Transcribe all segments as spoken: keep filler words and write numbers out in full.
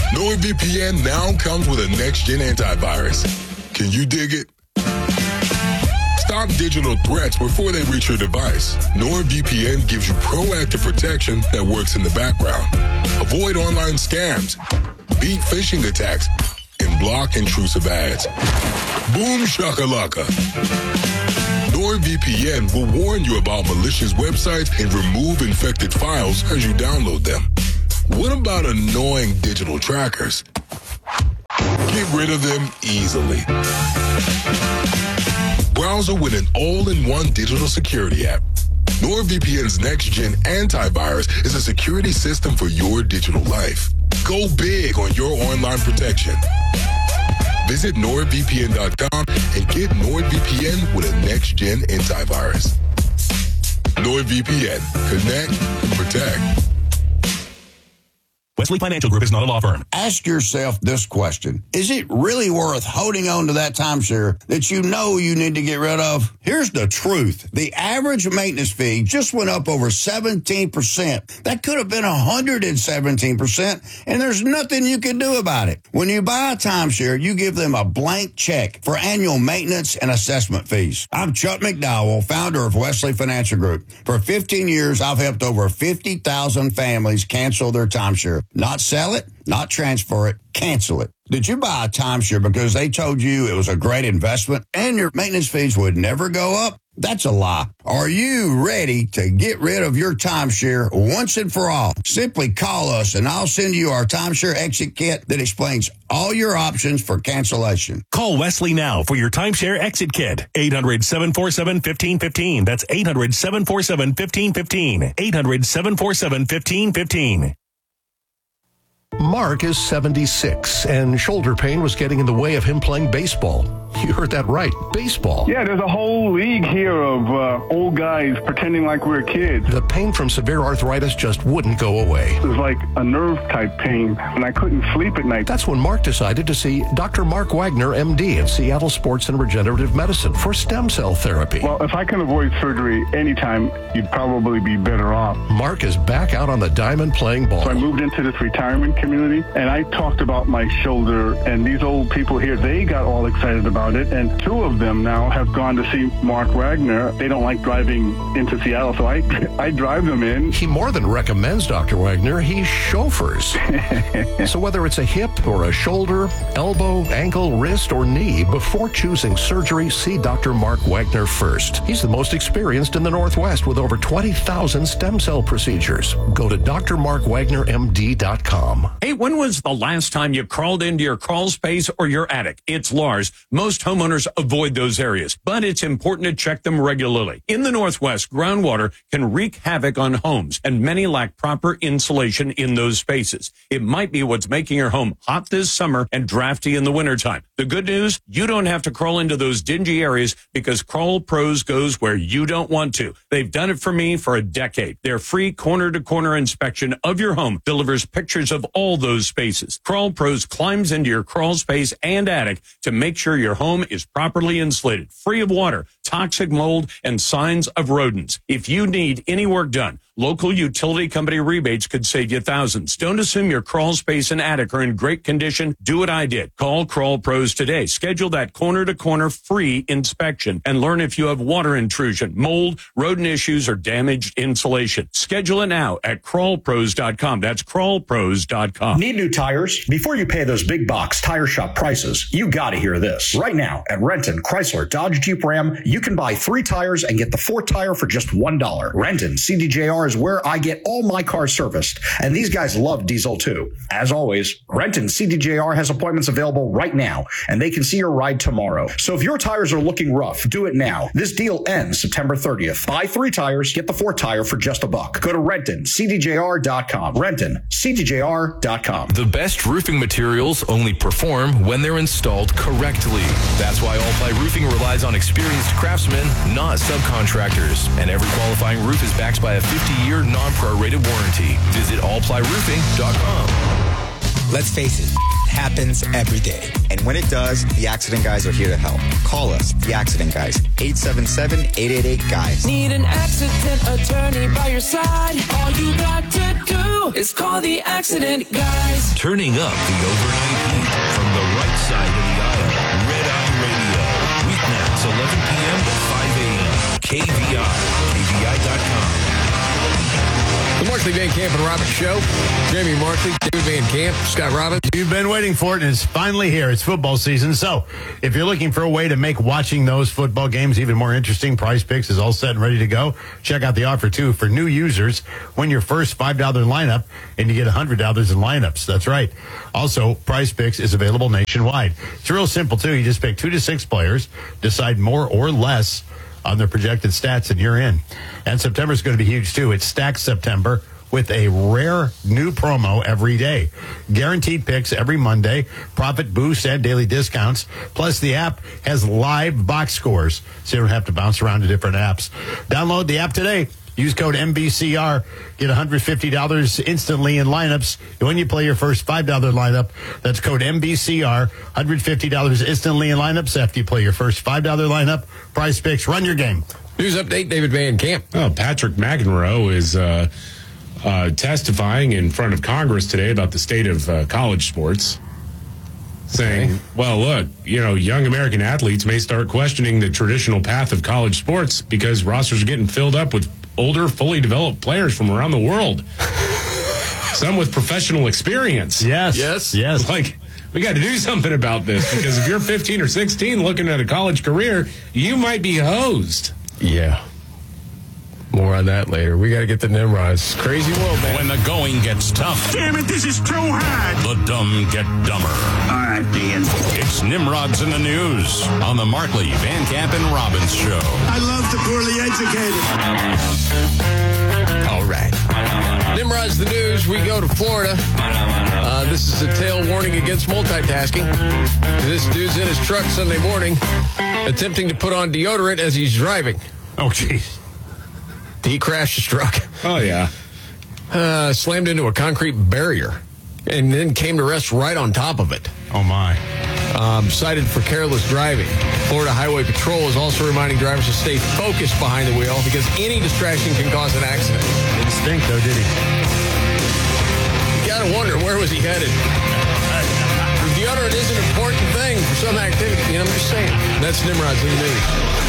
NordVPN now comes with a next-gen antivirus. Can you dig it? Stop digital threats before they reach your device. NordVPN gives you proactive protection that works in the background. Avoid online scams, beat phishing attacks, and block intrusive ads. Boom shakalaka. NordVPN will warn you about malicious websites and remove infected files as you download them. What about annoying digital trackers? Get rid of them easily. Browser with an all-in-one digital security app. NordVPN's next-gen antivirus is a security system for your digital life. Go big on your online protection. Visit nord V P N dot com and get NordVPN with a next-gen antivirus. NordVPN. Connect, protect. Wesley Financial Group is not a law firm. Ask yourself this question. Is it really worth holding on to that timeshare that you know you need to get rid of? Here's the truth. The average maintenance fee just went up over seventeen percent. That could have been one hundred seventeen percent, and there's nothing you can do about it. When you buy a timeshare, you give them a blank check for annual maintenance and assessment fees. I'm Chuck McDowell, founder of Wesley Financial Group. For fifteen years, I've helped over fifty thousand families cancel their timeshare. Not sell it, not transfer it, cancel it. Did you buy a timeshare because they told you it was a great investment and your maintenance fees would never go up? That's a lie. Are you ready to get rid of your timeshare once and for all? Simply call us and I'll send you our timeshare exit kit that explains all your options for cancellation. Call Wesley now for your timeshare exit kit. eight hundred, seven four seven, one five one five. That's eight hundred, seven four seven, one five one five. eight hundred, seven four seven, one five one five. Mark is seventy-six, and shoulder pain was getting in the way of him playing baseball. You heard that right, baseball. Yeah, there's a whole league here of uh, old guys pretending like we're kids. The pain from severe arthritis just wouldn't go away. It was like a nerve-type pain, and I couldn't sleep at night. That's when Mark decided to see Doctor Mark Wagner, M D, of Seattle Sports and Regenerative Medicine for stem cell therapy. Well, if I can avoid surgery anytime, you'd probably be better off. Mark is back out on the diamond playing ball. So I moved into this retirement community, and I talked about my shoulder, and these old people here, they got all excited about it, and two of them now have gone to see Mark Wagner. They don't like driving into Seattle, so I I drive them in. He more than recommends Doctor Wagner, he chauffeurs. So whether it's a hip or a shoulder, elbow, ankle, wrist, or knee, before choosing surgery, see Doctor Mark Wagner first. He's the most experienced in the Northwest with over twenty thousand stem cell procedures. Go to D R mark wagner M D dot com. Hey, when was the last time you crawled into your crawl space or your attic? It's Lars. Most homeowners avoid those areas, but it's important to check them regularly. In the Northwest, groundwater can wreak havoc on homes, and many lack proper insulation in those spaces. It might be what's making your home hot this summer and drafty in the wintertime. The good news, you don't have to crawl into those dingy areas because Crawl Pros goes where you don't want to. They've done it for me for a decade. Their free corner-to-corner inspection of your home delivers pictures of all those spaces. Crawl Pros climbs into your crawl space and attic to make sure your home is properly insulated, free of water, toxic mold, and signs of rodents. If you need any work done, local utility company rebates could save you thousands. Don't assume your crawl space and attic are in great condition. Do what I did. Call Crawl Pros today. Schedule that corner-to-corner free inspection and learn if you have water intrusion, mold, rodent issues, or damaged insulation. Schedule it now at crawl pros dot com. That's crawl pros dot com. Need new tires? Before you pay those big box tire shop prices, you got to hear this. Right now at Renton, Chrysler, Dodge, Jeep, Ram, you can buy three tires and get the fourth tire for just one dollar. Renton C D J R is where I get all my cars serviced, and these guys love diesel too. As always, Renton C D J R has appointments available right now, and they can see your ride tomorrow. So if your tires are looking rough, do it now. This deal ends September thirtieth. Buy three tires, get the fourth tire for just a buck. Go to Renton C D J R dot com. Renton C D J R dot com. The best roofing materials only perform when they're installed correctly. That's why All Ply Roofing relies on experienced craftsmen, not subcontractors. And every qualifying roof is backed by a fifty-year non-prorated warranty. Visit all ply roofing dot com. Let's face it, it happens every day. And when it does, the Accident Guys are here to help. Call us, the Accident Guys, eight seven seven, eight eight eight, GUYS. Need an accident attorney by your side? All you got to do is call the Accident Guys. Turning up the overnight heat from the right side of the aisle. Red Eye Radio. Weeknights, eleven p.m. to five a.m. K V I. K V I dot com. The Markley, Van Camp, and Robbins Show. Jamie Markley, David Van Camp, Scott Robbins. You've been waiting for it, and it's finally here. It's football season. So if you're looking for a way to make watching those football games even more interesting, Prize Picks is all set and ready to go. Check out the offer, too, for new users. Win your first five dollars lineup, and you get one hundred dollars in lineups. That's right. Also, Prize Picks is available nationwide. It's real simple, too. You just pick two to six players, decide more or less on their projected stats, and you're in. And September is going to be huge, too. It's Stacked September with a rare new promo every day. Guaranteed picks every Monday, profit boosts and daily discounts. Plus, the app has live box scores, so you don't have to bounce around to different apps. Download the app today. Use code M B C R. Get one hundred fifty dollars instantly in lineups when you play your first five dollars lineup. That's code M B C R. one hundred fifty dollars instantly in lineups after you play your first five dollars lineup. Prize Picks. Run your game. News update, David Van Camp. Oh, Patrick McEnroe is uh, uh, testifying in front of Congress today about the state of uh, college sports. Saying, okay. well, look, you know, young American athletes may start questioning the traditional path of college sports because rosters are getting filled up with older, fully developed players from around the world. Some with professional experience. Yes. Yes. Yes. Like, we got to do something about this because if you're fifteen or sixteen looking at a college career, you might be hosed. Yeah. More on that later. We got to get the Nimrods. Crazy world, man. When the going gets tough. Damn it, this is too hard. The dumb get dumber. All right, Dean. It's Nimrods in the News on the Markley, Van Camp, and Robbins Show. I love the poorly educated. All right. Nimrod's the News. We go to Florida. Uh, this is a tail warning against multitasking. This dude's in his truck Sunday morning attempting to put on deodorant as he's driving. Oh, jeez. He crashed his truck. Oh, yeah. Uh, slammed into a concrete barrier and then came to rest right on top of it. Oh, my. Um, cited for careless driving. Florida Highway Patrol is also reminding drivers to stay focused behind the wheel because any distraction can cause an accident. Didn't stink, though, did he? You gotta wonder, where was he headed? Deodorant is an important thing for some activity. You know, I'm just saying. That's Nimrod's in the News.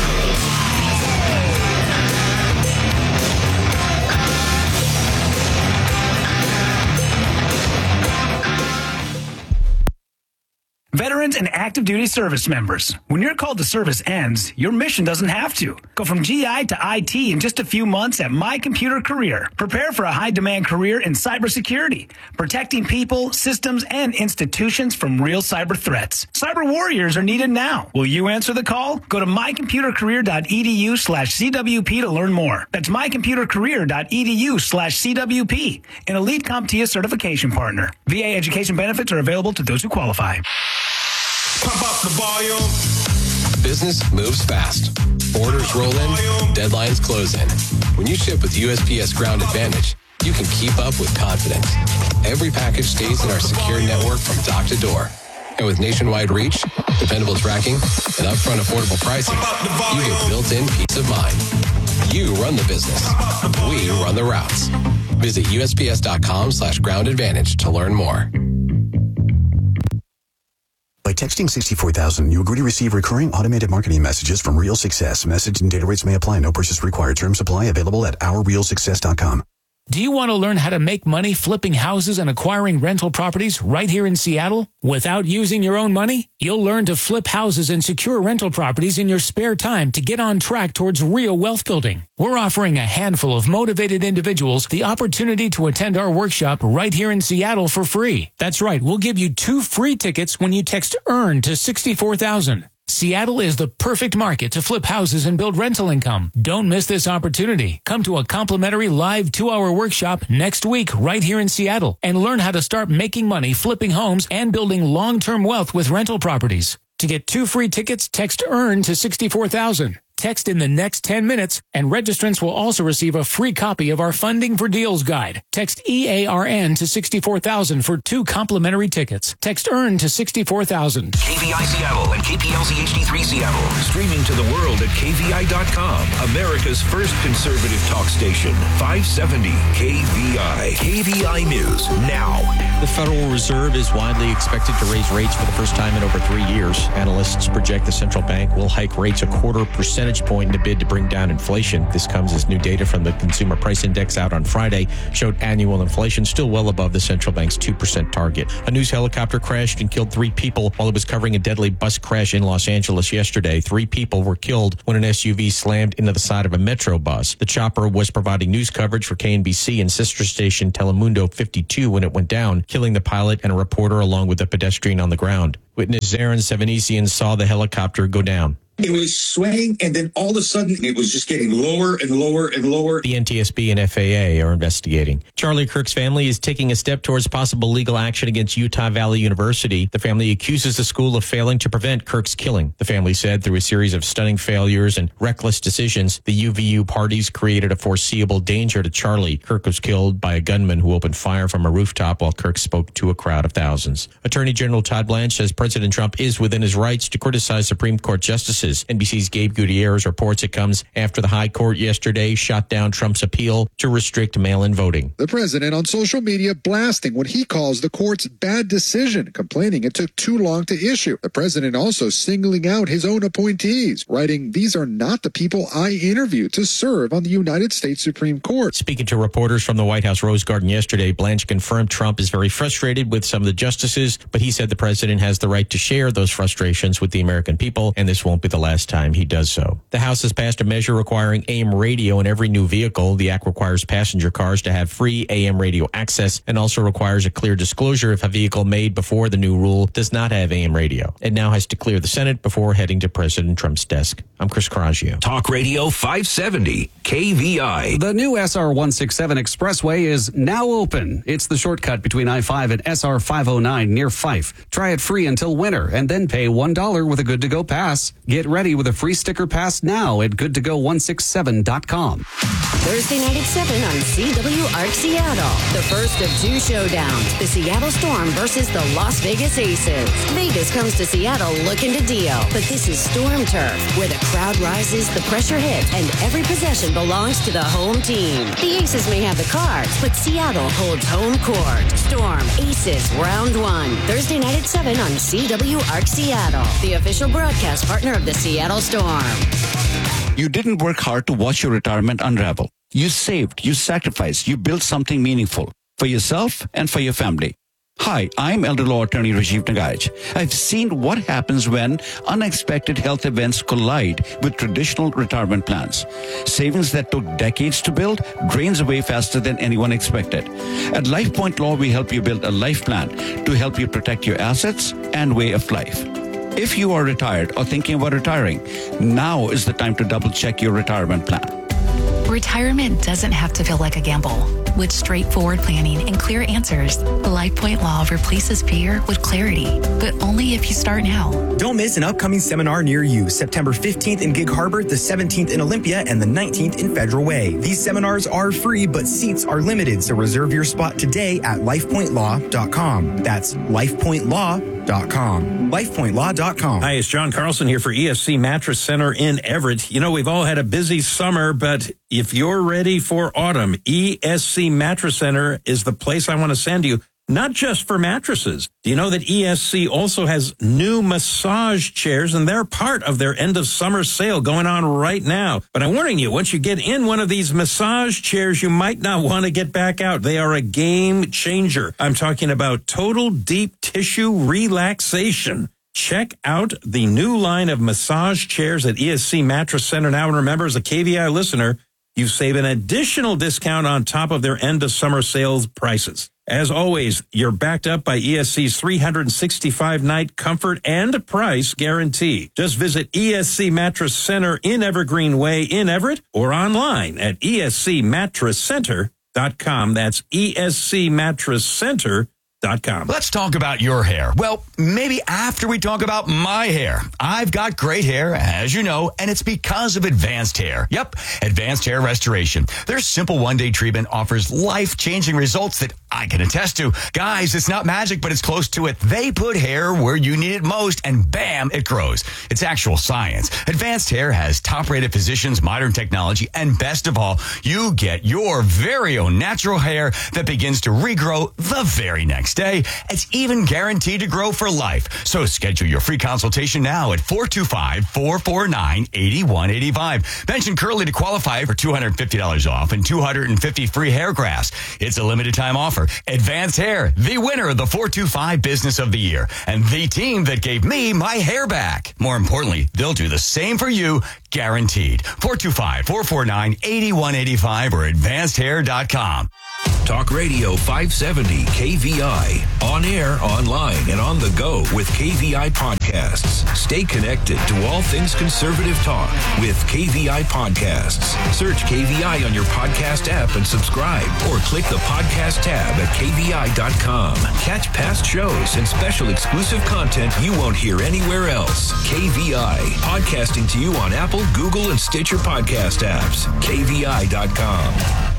Veterans and active duty service members. When your call to service ends, your mission doesn't have to. Go from G I to I T in just a few months at My Computer Career. Prepare for a high-demand career in cybersecurity, protecting people, systems, and institutions from real cyber threats. Cyber warriors are needed now. Will you answer the call? Go to mycomputercareer.edu slash CWP to learn more. That's mycomputercareer.edu slash CWP, an elite CompTIA certification partner. V A education benefits are available to those who qualify. Pump up the volume. Business moves fast. Orders roll in, deadlines close in. When you ship with U S P S Ground Advantage, you can keep up with confidence. Every package stays in our secure network from dock to door. And with nationwide reach, dependable tracking, and upfront affordable pricing, you get built-in peace of mind. You run the business. We run the routes. Visit USPS.com slash ground advantage to learn more. By texting sixty-four thousand, you agree to receive recurring automated marketing messages from Real Success. Message and data rates may apply. No purchase required. Terms apply. Available at our real success dot com. Do you want to learn how to make money flipping houses and acquiring rental properties right here in Seattle without using your own money? You'll learn to flip houses and secure rental properties in your spare time to get on track towards real wealth building. We're offering a handful of motivated individuals the opportunity to attend our workshop right here in Seattle for free. That's right. We'll give you two free tickets when you text EARN to sixty-four thousand. Seattle is the perfect market to flip houses and build rental income. Don't miss this opportunity. Come to a complimentary live two-hour workshop next week right here in Seattle and learn how to start making money flipping homes and building long-term wealth with rental properties. To get two free tickets, text EARN to sixty-four thousand. Text in the next ten minutes, and registrants will also receive a free copy of our Funding for Deals guide. Text E A R N to sixty-four thousand for two complimentary tickets. Text EARN to sixty-four thousand. K V I Seattle and K P L C H D three Seattle. Streaming to the world at K V I dot com. America's first conservative talk station. five seventy K V I. K V I News now. The Federal Reserve is widely expected to raise rates for the first time in over three years. Analysts project the central bank will hike rates a quarter percentage point in a bid to bring down inflation. This comes as new data from the Consumer Price Index out on Friday showed annual inflation still well above the central bank's two percent target. A news helicopter crashed and killed three people while it was covering a deadly bus crash in Los Angeles yesterday. Three people were killed when an S U V slammed into the side of a metro bus. The chopper was providing news coverage for K N B C and sister station Telemundo fifty-two when it went down, killing the pilot and a reporter along with a pedestrian on the ground. Witness Zarin Sevanesian saw the helicopter go down. It was swaying, and then all of a sudden, it was just getting lower and lower and lower. The N T S B and F A A are investigating. Charlie Kirk's family is taking a step towards possible legal action against Utah Valley University. The family accuses the school of failing to prevent Kirk's killing. The family said through a series of stunning failures and reckless decisions, the U V U parties created a foreseeable danger to Charlie. Kirk was killed by a gunman who opened fire from a rooftop while Kirk spoke to a crowd of thousands. Attorney General Todd Blanche says President Trump is within his rights to criticize Supreme Court justices. N B C's Gabe Gutierrez reports it comes after the High Court yesterday shot down Trump's appeal to restrict mail-in voting. The president on social media blasting what he calls the court's bad decision, complaining it took too long to issue. The president also singling out his own appointees, writing, "These are not the people I interviewed to serve on the United States Supreme Court." Speaking to reporters from the White House Rose Garden yesterday, Blanche confirmed Trump is very frustrated with some of the justices, but he said the president has the right to share those frustrations with the American people, and this won't be the last time he does so. The House has passed a measure requiring A M radio in every new vehicle. The act requires passenger cars to have free A M radio access and also requires a clear disclosure if a vehicle made before the new rule does not have A M radio. It now has to clear the Senate before heading to President Trump's desk. I'm Chris Carraggio. Talk Radio five seventy K V I. The new S R one sixty-seven Expressway is now open. It's the shortcut between I five and S R five oh nine near Fife. Try it free until winter and then pay one dollar with a good-to-go pass. Get ready with a free sticker pass now at good to go one sixty-seven dot com. Thursday night at seven on C W A R C Seattle. The first of two showdowns. The Seattle Storm versus the Las Vegas Aces. Vegas comes to Seattle looking to deal, but this is Storm Turf, where the crowd rises, the pressure hits, and every possession belongs to the home team. The Aces may have the cards, but Seattle holds home court. Storm Aces round one. Thursday night at seven on C W A R C Seattle, the official broadcast partner of the Seattle Storm. You didn't work hard to watch your retirement unravel. You saved, you sacrificed, you built something meaningful for yourself and for your family. Hi, I'm elder law attorney Rajiv Nagaich. I've seen what happens when unexpected health events collide with traditional retirement plans. Savings that took decades to build drains away faster than anyone expected. At LifePoint Law, we help you build a life plan to help you protect your assets and way of life. If you are retired or thinking about retiring, now is the time to double check your retirement plan. Retirement doesn't have to feel like a gamble. With straightforward planning and clear answers, LifePoint Law replaces fear with clarity, but only if you start now. Don't miss an upcoming seminar near you, September fifteenth in Gig Harbor, the seventeenth in Olympia, and the nineteenth in Federal Way. These seminars are free, but seats are limited, so reserve your spot today at life point law dot com. That's life point law dot com. life point law dot com. Hi, it's John Carlson here for E S C Mattress Center in Everett. You know, we've all had a busy summer, but if you're ready for autumn, E S C Mattress Center is the place I want to send you, not just for mattresses. Do you know that E S C also has new massage chairs, and they're part of their end of summer sale going on right now? But I'm warning you, once you get in one of these massage chairs, you might not want to get back out. They are a game changer. I'm talking about total deep tissue relaxation. Check out the new line of massage chairs at E S C Mattress Center now. And remember, as a K V I listener, you save an additional discount on top of their end of summer sales prices. As always, you're backed up by E S C's three hundred sixty-five night comfort and price guarantee. Just visit E S C Mattress Center in Evergreen Way in Everett or online at E S C mattress center dot com. That's E S C mattress center dot com. Let's talk about your hair. Well, maybe after we talk about my hair. I've got great hair, as you know, and it's because of Advanced Hair. Yep, Advanced Hair Restoration. Their simple one-day treatment offers life-changing results that I can attest to. Guys, it's not magic, but it's close to it. They put hair where you need it most, and bam, it grows. It's actual science. Advanced Hair has top-rated physicians, modern technology, and best of all, you get your very own natural hair that begins to regrow the very next day. It's even guaranteed to grow for life. So schedule your free consultation now at four two five, four four nine, eight one eight five. Mention Curly to qualify for two hundred fifty dollars off and two hundred fifty free hair grafts. It's a limited time offer. Advanced Hair, the winner of the four two five Business of the Year, and the team that gave me my hair back. More importantly, they'll do the same for you, guaranteed. four two five, four four nine, eight one eight five or advanced hair dot com. Talk Radio five seventy K V I. On air, online, and on the go with K V I Podcasts. Stay connected to all things conservative talk with K V I Podcasts. Search K V I on your podcast app and subscribe, or click the podcast tab at K V I dot com. Catch past shows and special exclusive content you won't hear anywhere else. K V I. Podcasting to you on Apple, Google, and Stitcher podcast apps. K V I dot com.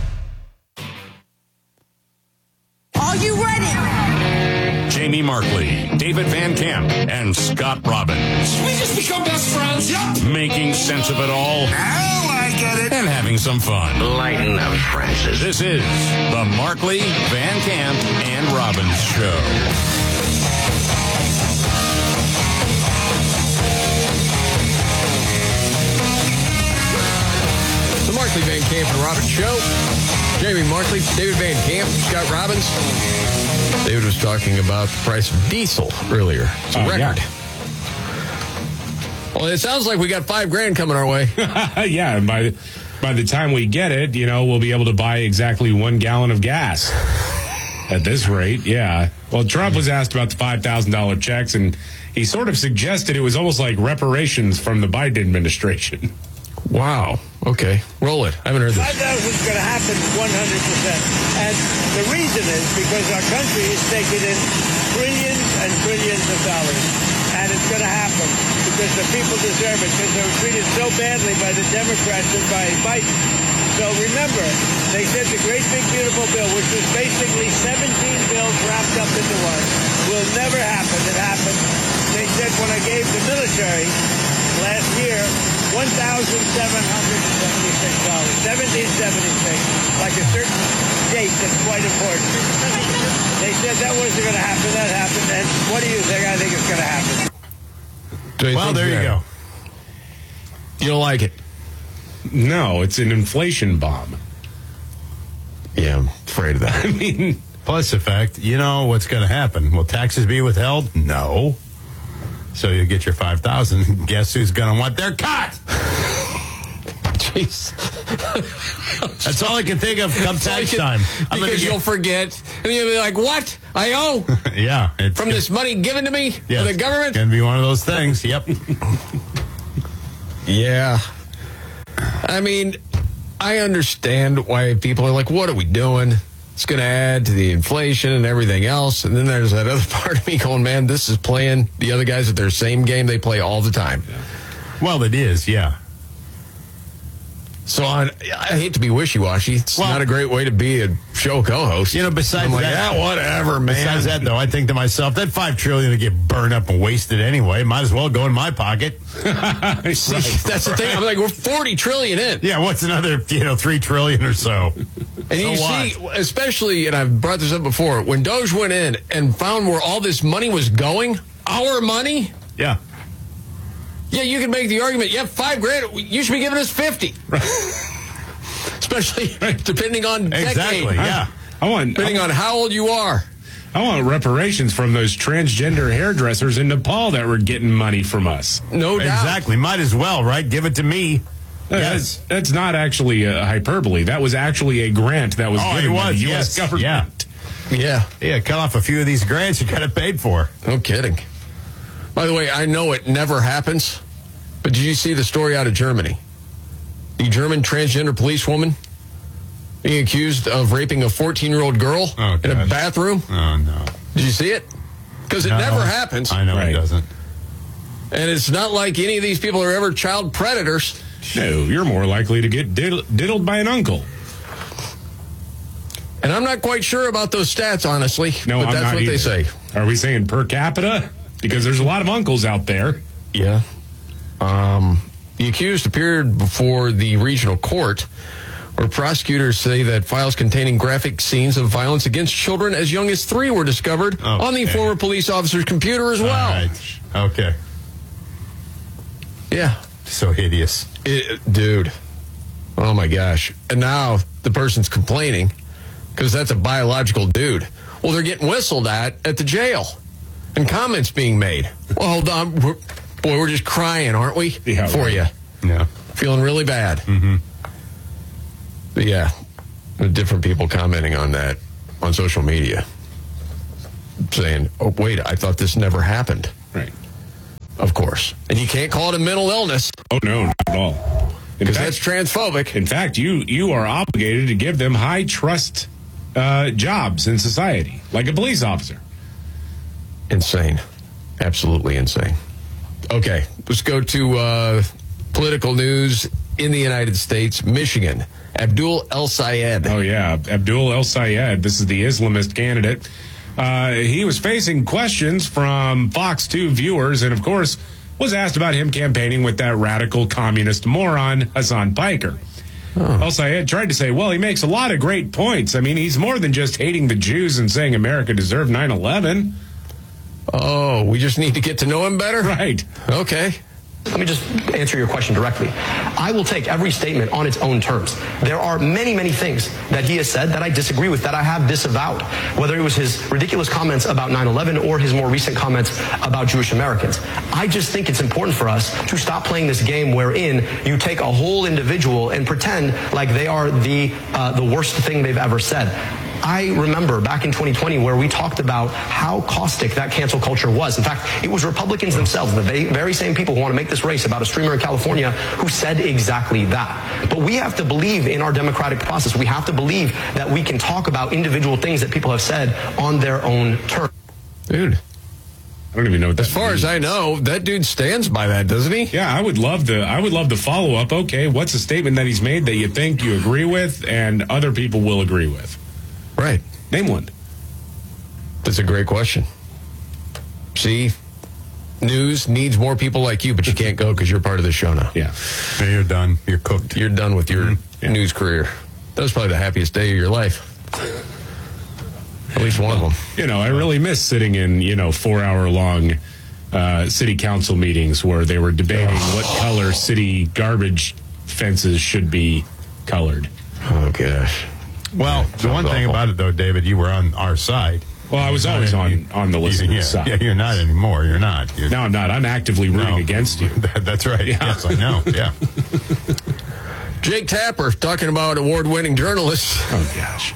Are you ready? Jamie Markley, David Van Camp, and Scott Robbins. We just become best friends. Yep. Making sense of it all. Oh, I get it. And having some fun. Lighten up, Francis. This is the Markley, Van Camp, and Robbins Show. The Markley, Van Camp, and Robbins Show. Jamie Markley, David Van Camp, Scott Robbins. David was talking about the price of diesel earlier. It's a Oh, record. yeah. Well, it sounds like we got five grand coming our way. Yeah, and by, by the time we get it, you know, we'll be able to buy exactly one gallon of gas. At this rate, yeah. Well, Trump was asked about the five thousand dollars checks, and he sort of suggested it was almost like reparations from the Biden administration. Wow. Okay. Roll it. I haven't heard this. I know what's going to happen one hundred percent. And the reason is because our country is taking in trillions and trillions of dollars. And it's going to happen because the people deserve it, because they were treated so badly by the Democrats and by Biden. So remember, they said the great big beautiful bill, which was basically seventeen bills wrapped up into one, will never happen. It happened. They said when I gave the military last year one thousand seven hundred seventy-six dollars, seventeen seventy-six, like a certain date that's quite important. They said that wasn't going to happen. That happened. And what do you think? I think it's going to happen. Well, there you go. You don't like it? No, it's an inflation bomb. Yeah, I'm afraid of that. I mean, plus the fact, you know what's going to happen. Will taxes be withheld? No. So you get your five thousand. Guess who's going to want their cut? Jeez. That's all I can think of come tax time. I'm gonna Because get- you'll forget. And you'll be like, what? I owe? Yeah. It's From this money given to me? Yeah, From the it's government? going to be one of those things. Yep. Yeah. I mean, I understand why people are like, what are we doing? It's going to add to the inflation and everything else. And then there's that other part of me going, man, this is playing the other guys at their same game they play all the time. Well, it is, yeah. So I, I hate to be wishy-washy. It's well, not a great way to be a show co-host. You know, besides I'm like, that, yeah, whatever, man. Besides that, though, I think to myself, that five trillion will get burned up and wasted anyway. Might as well go in my pocket. See, that's the thing. I'm like, we're forty trillion in. Yeah, what's another, you know, three trillion or so? And you So see, especially, and I've brought this up before, when Doge went in and found where all this money was going, our money. Yeah. Yeah, you can make the argument, yeah, five grand, you should be giving us fifty. Right. Especially depending on decade. Exactly, yeah. I want, depending I want, on how old you are. I want reparations from those transgender hairdressers in Nepal that were getting money from us. No doubt. Exactly. Might as well, right? Give it to me. Yes. That's, that's not actually a hyperbole. That was actually a grant that was oh, given it was, by the U S yes. government. Yeah. Yeah. Yeah, cut off a few of these grants you got it paid for. No kidding. By the way, I know it never happens, but did you see the story out of Germany? The German transgender policewoman being accused of raping a fourteen-year-old girl oh, in a bathroom. Oh, no. Did you see it? Because it No. never happens. I know Right. it doesn't. And it's not like any of these people are ever child predators. No, you're more likely to get diddle- diddled by an uncle. And I'm not quite sure about those stats, honestly. No, but I'm that's not what either. they say. Are we saying per capita? Because there's a lot of uncles out there. Yeah. Um, the accused appeared before the regional court, where prosecutors say that files containing graphic scenes of violence against children as young as three were discovered Okay. on the former police officer's computer as well. All right. Okay. Yeah. So hideous. It, dude. Oh, my gosh. And now the person's complaining because that's a biological dude. Well, they're getting whistled at at the jail and comments being made. Well, hold on. We're, boy, we're just crying, aren't we? Yeah, For right. you. Yeah. Feeling really bad. Mm-hmm. But yeah, different people commenting on that on social media, saying, oh, wait, I thought this never happened. Right. Of course. And you can't call it a mental illness. Oh, no, not at all. In Because fact, that's transphobic. in fact, you, you are obligated to give them high trust uh, jobs in society, like a police officer. Insane. Absolutely insane. Okay, let's go to uh, political news in the United States. Michigan. Abdul El Sayed. Oh, yeah. Abdul El Sayed. This is the Islamist candidate. Uh, he was facing questions from Fox two viewers and, of course, was asked about him campaigning with that radical communist moron, Hassan Piker. Oh. El Sayed tried to say, well, he makes a lot of great points. I mean, he's more than just hating the Jews and saying America deserved nine eleven. Oh, we just need to get to know him better? Right. Okay. Let me just answer your question directly. I will take every statement on its own terms. There are many, many things that he has said that I disagree with, that I have disavowed, whether it was his ridiculous comments about nine eleven or his more recent comments about Jewish Americans. I just think it's important for us to stop playing this game wherein you take a whole individual and pretend like they are the uh, the worst thing they've ever said. I remember back in twenty twenty where we talked about how caustic that cancel culture was. In fact, it was Republicans themselves, the very same people who want to make this race about a streamer in California, who said exactly that. But we have to believe in our democratic process. We have to believe that we can talk about individual things that people have said on their own terms. Dude. I don't even know what that As far means. as I know, that dude stands by that, doesn't he? Yeah, I would love the I would love the follow up. Okay, what's a statement that he's made that you think you agree with and other people will agree with? Right. Name one. That's a great question. See, news needs more people like you, but you can't go because you're part of the show now. Yeah. Yeah, you're done. You're cooked. You're done with your Yeah. news career. That was probably the happiest day of your life. At least one of them. You know, I really miss sitting in, you know, four hour long uh, city council meetings where they were debating what color city garbage fences should be colored. Oh, gosh. Well, the one thing about it, though, David, you were on our side. Well, I was Not always any- on, on the listening yeah, side. Yeah, you're not anymore. You're not. You're, No, I'm not. I'm actively rooting No. against you. That- that's right. Yes, I know. Yeah. Jake Tapper talking about award-winning journalists. Oh, gosh.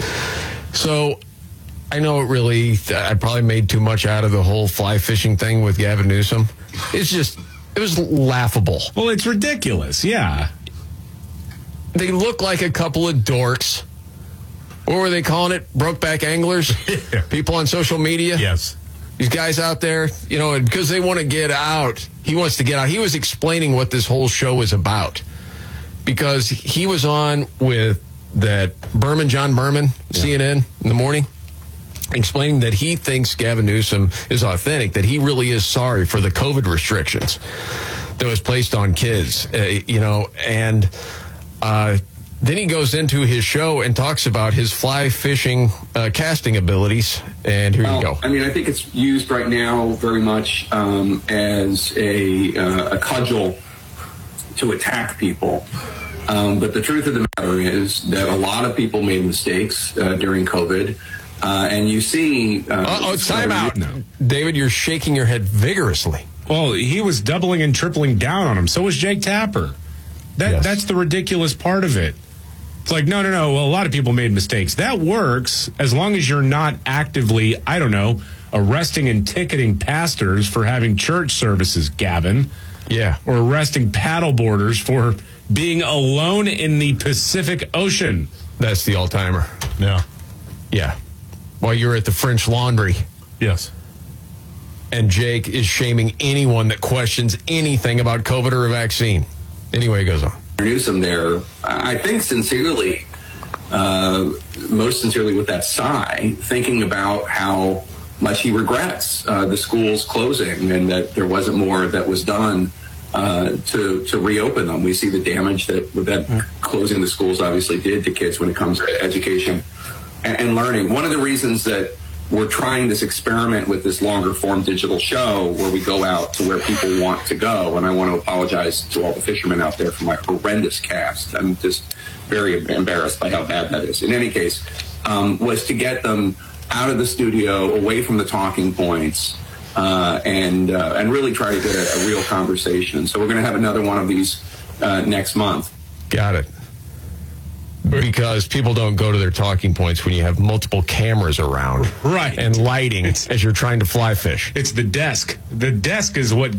So, I know it really, I probably made too much out of the whole fly fishing thing with Gavin Newsom. It's just, it was laughable. Well, it's ridiculous. Yeah. They look like a couple of dorks. What were they calling it? Brokeback anglers? Yeah. People on social media? Yes. These guys out there, you know, because they want to get out. He wants to get out. He was explaining what this whole show is about. Because he was on with that Berman, John Berman, yeah. C N N in the morning, explaining that he thinks Gavin Newsom is authentic, that he really is sorry for the COVID restrictions that was placed on kids, uh, you know, and uh, then he goes into his show and talks about his fly fishing uh, casting abilities. And here well, you go. I mean, I think it's used right now very much um, as a, uh, a cudgel to attack people. Um, but the truth of the matter is that a lot of people made mistakes uh, during COVID. Uh, and you see... Uh, Uh-oh, time out. No. David, you're shaking your head vigorously. Well, he was doubling and tripling down on him. So was Jake Tapper. That yes. That's the ridiculous part of it. It's like, no, no, no. Well, a lot of people made mistakes. That works as long as you're not actively, I don't know, arresting and ticketing pastors for having church services, Gavin. Yeah. Or arresting paddleboarders for being alone in the Pacific Ocean. That's the all-timer. Yeah. Yeah. while you're at the French Laundry. Yes. And Jake is shaming anyone that questions anything about COVID or a vaccine. Anyway, it goes on. Newsom there, I think sincerely, uh, most sincerely with that sigh, thinking about how much he regrets uh, the schools closing and that there wasn't more that was done uh, to to reopen them. We see the damage that that closing the schools obviously did to kids when it comes to education and, and learning. One of the reasons that we're trying this experiment with this longer form digital show where we go out to where people want to go. And I want to apologize to all the fishermen out there for my horrendous cast. I'm just very embarrassed by how bad that is. In any case, um, was to get them out of the studio, away from the talking points, uh, and uh, and really try to get a, a real conversation. So we're going to have another one of these uh, next month. Got it. Because people don't go to their talking points when you have multiple cameras around. Right. And lighting it's, as you're trying to fly fish. It's the desk. The desk is what